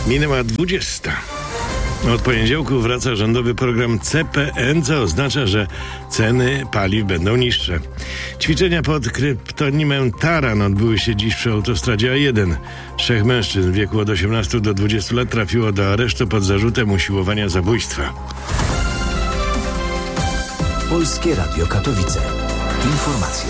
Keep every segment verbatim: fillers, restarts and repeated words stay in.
Minęła dwudziesta. Od poniedziałku wraca rządowy program C P N, co oznacza, że ceny paliw będą niższe. Ćwiczenia pod kryptonimem Taran odbyły się dziś przy autostradzie A jeden. Trzech mężczyzn w wieku od osiemnastu do dwudziestu lat trafiło do aresztu pod zarzutem usiłowania zabójstwa. Polskie Radio Katowice. Informacje.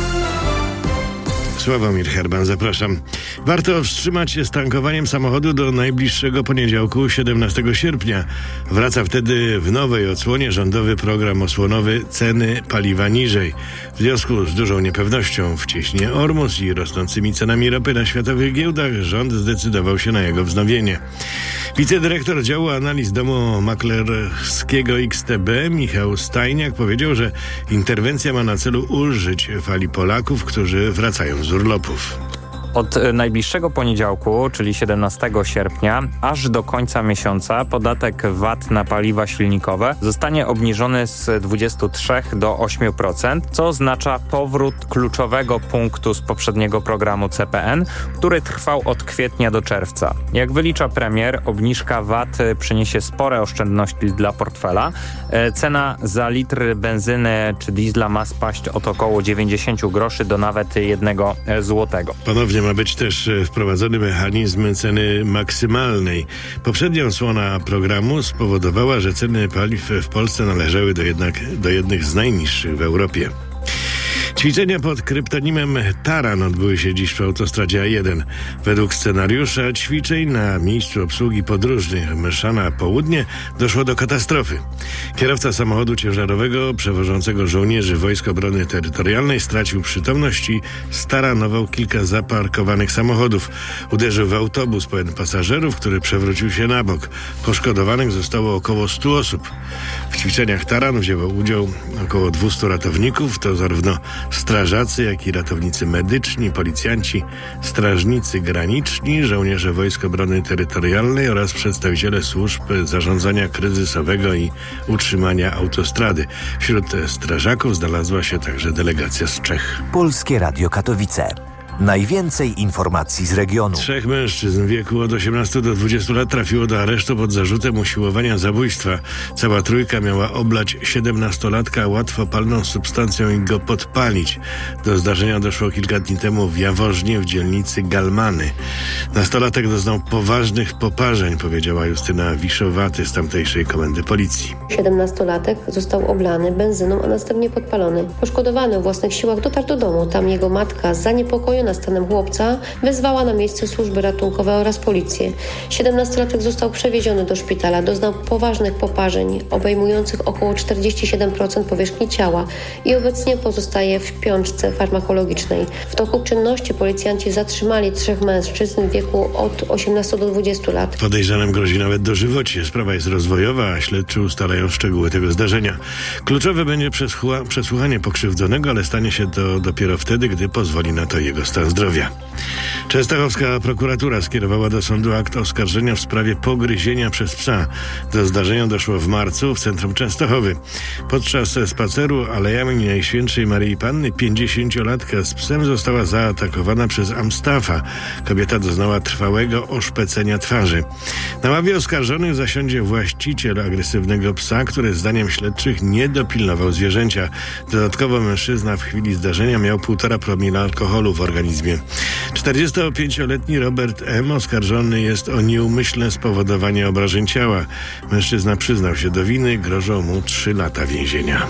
Sławomir Herban, zapraszam. Warto wstrzymać się z tankowaniem samochodu do najbliższego poniedziałku, siedemnastego sierpnia. Wraca wtedy w nowej odsłonie rządowy program osłonowy Ceny paliwa niżej. W związku z dużą niepewnością w cieśnie Ormus i rosnącymi cenami ropy na światowych giełdach rząd zdecydował się na jego wznowienie. Wicedyrektor działu analiz domu maklerskiego X T B Michał Stajniak powiedział, że interwencja ma na celu ulżyć fali Polaków, którzy wracają z urlopów. Od najbliższego poniedziałku, czyli siedemnastego sierpnia, aż do końca miesiąca podatek V A T na paliwa silnikowe zostanie obniżony z dwudziestu trzech do ośmiu procent, co oznacza powrót kluczowego punktu z poprzedniego programu C P N, który trwał od kwietnia do czerwca. Jak wylicza premier, obniżka V A T przyniesie spore oszczędności dla portfela. Cena za litr benzyny czy diesla ma spaść od około dziewięćdziesięciu groszy do nawet jednego złotego. Ponownie ma być też wprowadzony mechanizm ceny maksymalnej. Poprzednia odsłona programu spowodowała, że ceny paliw w Polsce należały do, jednak, do jednych z najniższych w Europie. Ćwiczenia pod kryptonimem Taran odbyły się dziś przy autostradzie A jeden. Według scenariusza ćwiczeń na miejscu obsługi podróżnych Meszana Południe doszło do katastrofy. Kierowca samochodu ciężarowego przewożącego żołnierzy Wojsk Obrony Terytorialnej stracił przytomność i staranował kilka zaparkowanych samochodów. Uderzył w autobus pełen pasażerów, który przewrócił się na bok. Poszkodowanych zostało około stu osób. W ćwiczeniach Taran wzięło udział około dwustu ratowników, to zarówno strażacy, jak i ratownicy medyczni, policjanci, strażnicy graniczni, żołnierze Wojsk Obrony Terytorialnej oraz przedstawiciele służb zarządzania kryzysowego i utrzymania autostrady. Wśród strażaków znalazła się także delegacja z Czech. Polskie Radio Katowice. Najwięcej informacji z regionu. Trzech mężczyzn w wieku od osiemnastu do dwudziestu lat trafiło do aresztu pod zarzutem usiłowania zabójstwa. Cała trójka miała oblać siedemnastolatka łatwopalną substancją i go podpalić. Do zdarzenia doszło kilka dni temu w Jaworznie w dzielnicy Galmany. Nastolatek doznał poważnych poparzeń, powiedziała Justyna Wiszowaty z tamtejszej komendy policji. siedemnastolatek został oblany benzyną, a następnie podpalony. Poszkodowany o własnych siłach dotarł do domu. Tam jego matka, zaniepokojona stanem chłopca, wezwała na miejsce służby ratunkowe oraz policję. siedemnastolatek został przewieziony do szpitala. Doznał poważnych poparzeń obejmujących około czterdzieści siedem procent powierzchni ciała i obecnie pozostaje w śpiączce farmakologicznej. W toku czynności policjanci zatrzymali trzech mężczyzn w wieku od osiemnastu do dwudziestu lat. Podejrzanym grozi nawet dożywocie. Sprawa jest rozwojowa, a śledczy ustalają szczegóły tego zdarzenia. Kluczowe będzie przesłucha- przesłuchanie pokrzywdzonego, ale stanie się to dopiero wtedy, gdy pozwoli na to jego stan zdrowia. Częstochowska prokuratura skierowała do sądu akt oskarżenia w sprawie pogryzienia przez psa. Do zdarzenia doszło w marcu w centrum Częstochowy. Podczas spaceru alejami Najświętszej Maryi Panny pięćdziesięciolatka z psem została zaatakowana przez Amstafa. Kobieta doznała trwałego oszpecenia twarzy. Na ławie oskarżonych zasiądzie właściciel agresywnego psa, który zdaniem śledczych nie dopilnował zwierzęcia. Dodatkowo mężczyzna w chwili zdarzenia miał półtora promila alkoholu w organizmie. czterdziestopięcioletni Robert M. oskarżony jest o nieumyślne spowodowanie obrażeń ciała. Mężczyzna przyznał się do winy, grożą mu trzy lata więzienia.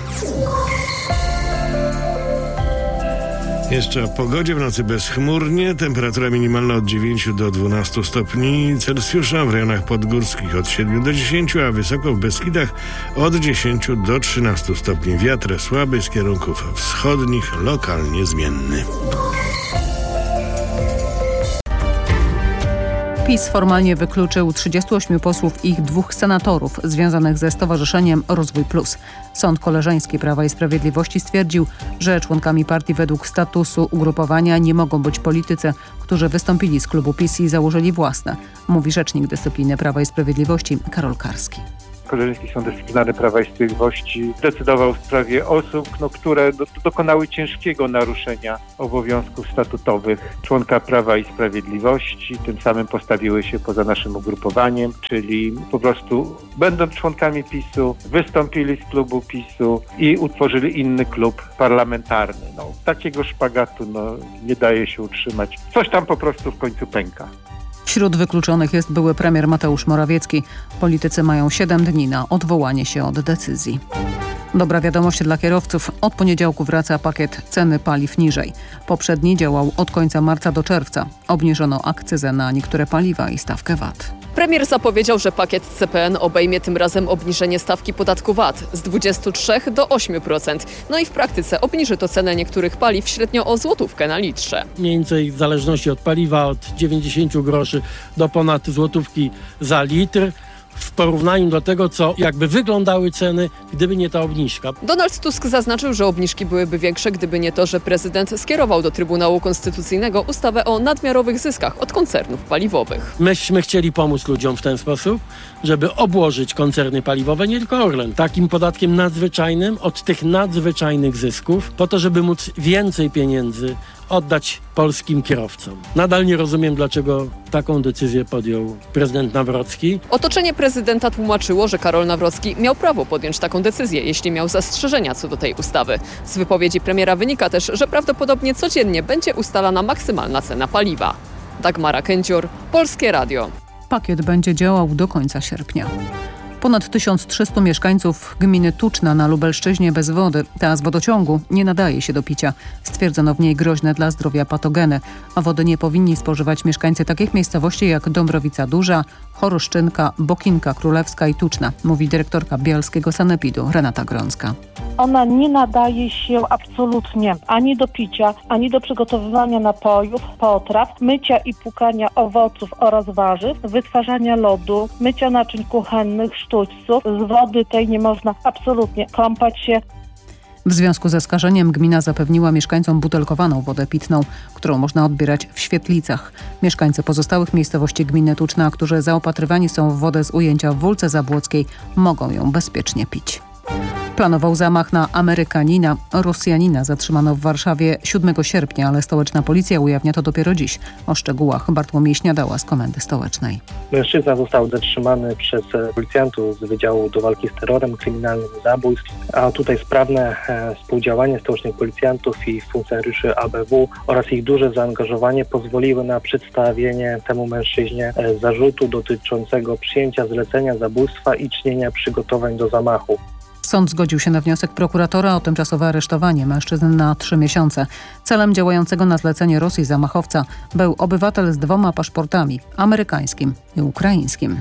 Jeszcze o pogodzie. W nocy bezchmurnie, temperatura minimalna od dziewięciu do dwunastu stopni Celsjusza, w rejonach podgórskich od siedmiu do dziesięciu, a wysoko w Beskidach od dziesięciu do trzynastu stopni. Wiatr słaby z kierunków wschodnich, lokalnie zmienny. PiS formalnie wykluczył trzydziestu ośmiu posłów i ich dwóch senatorów związanych ze Stowarzyszeniem Rozwój Plus. Sąd Koleżeński Prawa i Sprawiedliwości stwierdził, że członkami partii według statusu ugrupowania nie mogą być politycy, którzy wystąpili z klubu PiS i założyli własne, mówi rzecznik dyscypliny Prawa i Sprawiedliwości Karol Karski. Koleżeński Sąd Dyscyplinarny Prawa i Sprawiedliwości decydował w sprawie osób, no, które do, dokonały ciężkiego naruszenia obowiązków statutowych członka Prawa i Sprawiedliwości, tym samym postawiły się poza naszym ugrupowaniem, czyli po prostu będąc członkami PiSu, wystąpili z klubu PiSu i utworzyli inny klub parlamentarny. No, takiego szpagatu no, nie daje się utrzymać. Coś tam po prostu w końcu pęka. Wśród wykluczonych jest były premier Mateusz Morawiecki. Politycy mają siedem dni na odwołanie się od decyzji. Dobra wiadomość dla kierowców. Od poniedziałku wraca pakiet ceny paliw niżej. Poprzedni działał od końca marca do czerwca. Obniżono akcyzę na niektóre paliwa i stawkę V A T. Premier zapowiedział, że pakiet C P N obejmie tym razem obniżenie stawki podatku V A T z dwudziestu trzech do ośmiu procent. No i w praktyce obniży to cenę niektórych paliw średnio o złotówkę na litrze. Mniej więcej w zależności od paliwa od dziewięćdziesięciu groszy do ponad złotówki za litr. W porównaniu do tego, co jakby wyglądały ceny, gdyby nie ta obniżka. Donald Tusk zaznaczył, że obniżki byłyby większe, gdyby nie to, że prezydent skierował do Trybunału Konstytucyjnego ustawę o nadmiarowych zyskach od koncernów paliwowych. Myśmy chcieli pomóc ludziom w ten sposób, żeby obłożyć koncerny paliwowe, nie tylko Orlen, takim podatkiem nadzwyczajnym od tych nadzwyczajnych zysków, po to, żeby móc więcej pieniędzy oddać polskim kierowcom. Nadal nie rozumiem, dlaczego taką decyzję podjął prezydent Nawrocki. Otoczenie prezydenta tłumaczyło, że Karol Nawrocki miał prawo podjąć taką decyzję, jeśli miał zastrzeżenia co do tej ustawy. Z wypowiedzi premiera wynika też, że prawdopodobnie codziennie będzie ustalana maksymalna cena paliwa. Dagmara Kędzior, Polskie Radio. Pakiet będzie działał do końca sierpnia. Ponad tysiąc trzystu mieszkańców gminy Tuczna na Lubelszczyźnie bez wody. Ta z wodociągu nie nadaje się do picia. Stwierdzono w niej groźne dla zdrowia patogeny, a wody nie powinni spożywać mieszkańcy takich miejscowości jak Dąbrowica Duża, Choroszczynka, Bokinka Królewska i Tuczna, mówi dyrektorka bielskiego sanepidu Renata Grącka. Ona nie nadaje się absolutnie ani do picia, ani do przygotowywania napojów, potraw, mycia i płukania owoców oraz warzyw, wytwarzania lodu, mycia naczyń kuchennych, sztućców. Z wody tej nie można absolutnie kąpać się. W związku ze skażeniem gmina zapewniła mieszkańcom butelkowaną wodę pitną, którą można odbierać w świetlicach. Mieszkańcy pozostałych miejscowości gminy Tuczna, którzy zaopatrywani są w wodę z ujęcia w Wólce Zabłockiej, mogą ją bezpiecznie pić. Planował zamach na Amerykanina. Rosjanina zatrzymano w Warszawie siódmego sierpnia, ale stołeczna policja ujawnia to dopiero dziś. O szczegółach Bartłomiej Śniadała z Komendy Stołecznej. Mężczyzna został zatrzymany przez policjantów z Wydziału do Walki z Terrorem, Kryminalnym Zabójstw, a tutaj sprawne współdziałanie stołecznych policjantów i funkcjonariuszy A B W oraz ich duże zaangażowanie pozwoliły na przedstawienie temu mężczyźnie zarzutu dotyczącego przyjęcia zlecenia zabójstwa i czynienia przygotowań do zamachu. Sąd zgodził się na wniosek prokuratora o tymczasowe aresztowanie mężczyzn na trzy miesiące. Celem działającego na zlecenie Rosji zamachowca był obywatel z dwoma paszportami, amerykańskim i ukraińskim.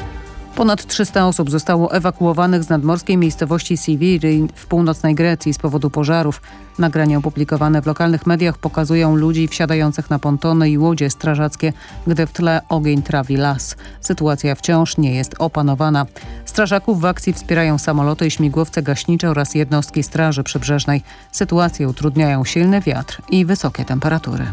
Ponad trzysta osób zostało ewakuowanych z nadmorskiej miejscowości Siviri w północnej Grecji z powodu pożarów. Nagrania opublikowane w lokalnych mediach pokazują ludzi wsiadających na pontony i łodzie strażackie, gdy w tle ogień trawi las. Sytuacja wciąż nie jest opanowana. Strażaków w akcji wspierają samoloty i śmigłowce gaśnicze oraz jednostki Straży Przybrzeżnej. Sytuację utrudniają silny wiatr i wysokie temperatury.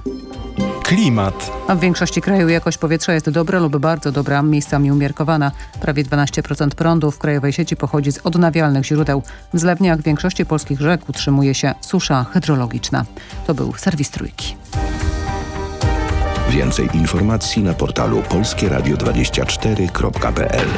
Klimat. A w większości kraju jakość powietrza jest dobra lub bardzo dobra, miejscami umiarkowana. Prawie dwanaście procent prądu w krajowej sieci pochodzi z odnawialnych źródeł. W zlewniach większości polskich rzek utrzymuje się susza hydrologiczna. To był serwis Trójki. Więcej informacji na portalu polskie radio dwadzieścia cztery kropka p l.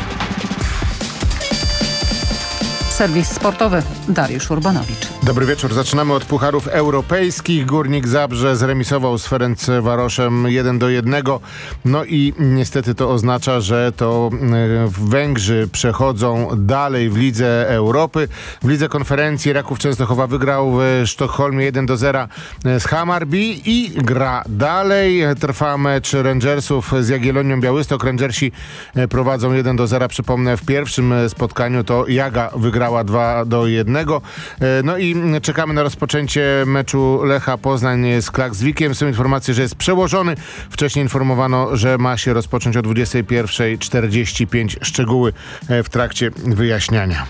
Serwis sportowy. Dariusz Urbanowicz. Dobry wieczór. Zaczynamy od pucharów europejskich. Górnik Zabrze zremisował z Ferencvaroszem jeden do jednego. No i niestety to oznacza, że to Węgrzy przechodzą dalej w Lidze Europy. W Lidze Konferencji Raków Częstochowa wygrał w Sztokholmie jeden do zera z Hammarby i gra dalej. Trwa mecz Rangersów z Jagiellonią Białystok. Rangersi prowadzą jeden do zera. Przypomnę, w pierwszym spotkaniu to Jaga wygrała dwa do jednego. No i czekamy na rozpoczęcie meczu Lecha Poznań z Klaksvikiem. Są informacje, że jest przełożony. Wcześniej informowano, że ma się rozpocząć o dwudziestej pierwszej czterdzieści pięć. Szczegóły w trakcie wyjaśniania.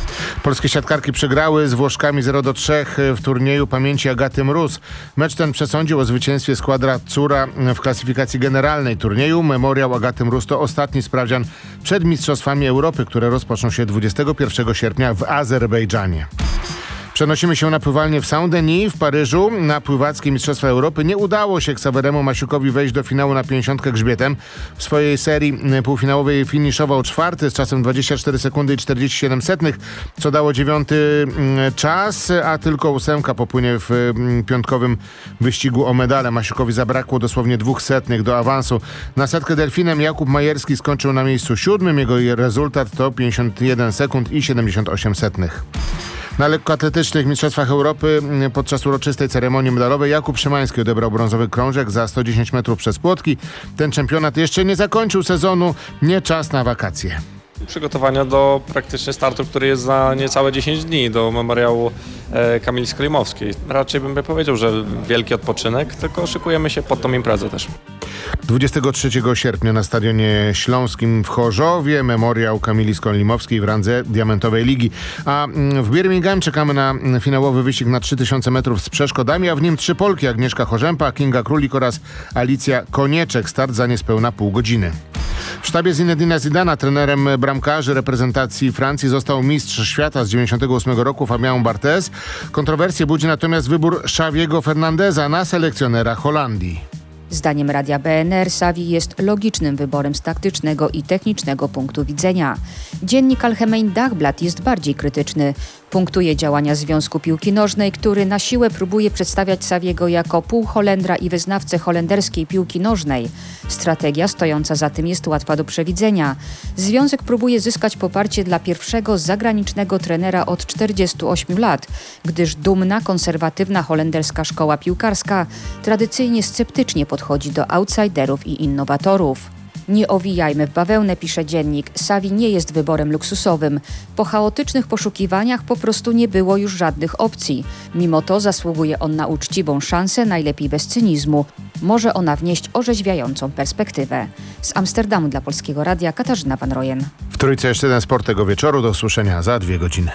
Polskie siatkarki przegrały z Włoszkami zero do trzech w turnieju pamięci Agaty Mróz. Mecz ten przesądził o zwycięstwie Squadra Azzurra w klasyfikacji generalnej turnieju. Memoriał Agaty Mróz to ostatni sprawdzian przed Mistrzostwami Europy, które rozpoczną się dwudziestego pierwszego sierpnia w Azerbejdżanie. Przenosimy się na pływalnię w Saint-Denis w Paryżu. Na pływackie Mistrzostwa Europy nie udało się Ksaweremu Masiukowi wejść do finału na pięćdziesiątkę grzbietem. W swojej serii półfinałowej finiszował czwarty z czasem dwadzieścia cztery sekundy i czterdzieści siedem setnych, co dało dziewiąty czas, a tylko ósemka popłynie w piątkowym wyścigu o medale. Masiukowi zabrakło dosłownie dwóch setnych do awansu. Na setkę delfinem Jakub Majerski skończył na miejscu siódmym. Jego rezultat to pięćdziesiąt jeden sekund i siedemdziesiąt osiem setnych. Na lekkoatletycznych Mistrzostwach Europy podczas uroczystej ceremonii medalowej Jakub Szymański odebrał brązowy krążek za sto dziesięć metrów przez płotki. Ten czempionat jeszcze nie zakończył sezonu, nie czas na wakacje. Przygotowania do praktycznie startu, który jest za niecałe dziesięć dni, do memoriału e, Kamili Skolimowskiej. Raczej bym powiedział, że wielki odpoczynek, tylko szykujemy się pod tą imprezę też. dwudziestego trzeciego sierpnia na Stadionie Śląskim w Chorzowie memoriał Kamili Skolimowskiej w randze Diamentowej Ligi. A w Birmingham czekamy na finałowy wyścig na trzy tysiące metrów z przeszkodami, a w nim trzy Polki: Agnieszka Chorzępa, Kinga Królik oraz Alicja Konieczek. Start za niespełna pół godziny. W sztabie Zinedina Zidana trenerem bramkarzy reprezentacji Francji został mistrz świata z dziewięćdziesiątego ósmego roku Fabien Barthez. Kontrowersję budzi natomiast wybór Xaviego Fernandeza na selekcjonera Holandii. Zdaniem Radia B N R Xavi jest logicznym wyborem z taktycznego i technicznego punktu widzenia. Dziennik Algemeen Dagblad jest bardziej krytyczny. Punktuje działania Związku Piłki Nożnej, który na siłę próbuje przedstawiać Xaviego jako półholendra i wyznawcę holenderskiej piłki nożnej. Strategia stojąca za tym jest łatwa do przewidzenia. Związek próbuje zyskać poparcie dla pierwszego zagranicznego trenera od czterdziestu ośmiu lat, gdyż dumna, konserwatywna holenderska szkoła piłkarska tradycyjnie sceptycznie podchodzi do outsiderów i innowatorów. Nie owijajmy w bawełnę, pisze dziennik. Xavi nie jest wyborem luksusowym. Po chaotycznych poszukiwaniach po prostu nie było już żadnych opcji. Mimo to zasługuje on na uczciwą szansę, najlepiej bez cynizmu. Może ona wnieść orzeźwiającą perspektywę. Z Amsterdamu dla Polskiego Radia Katarzyna Van Rojen. W Trójce jeszcze jeden sport tego wieczoru. Do usłyszenia za dwie godziny.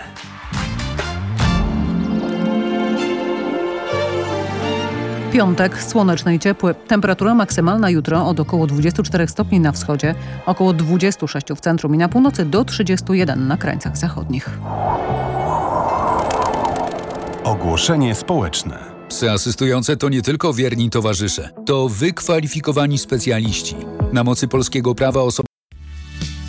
Piątek, słoneczny i ciepły. Temperatura maksymalna jutro od około dwudziestu czterech stopni na wschodzie, około dwudziestu sześciu w centrum i na północy do trzydziestu jeden na krańcach zachodnich. Ogłoszenie społeczne. Psy asystujące to nie tylko wierni towarzysze, to wykwalifikowani specjaliści. Na mocy polskiego prawa osoby